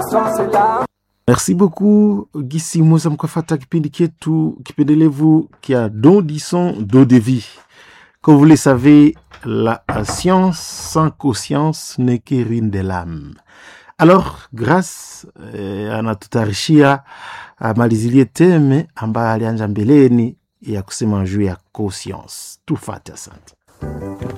Merci beaucoup Gisi Musa mkafata kipindi chetu kipendelevu kia don du son do de vie. Comme vous le savez, la science sans conscience n'est qu'érine de l'âme. Alors, grâce anatutarishia malizilie teme ambaye alianja mbeleni ya kusema juu ya conscience. Tufate, asante.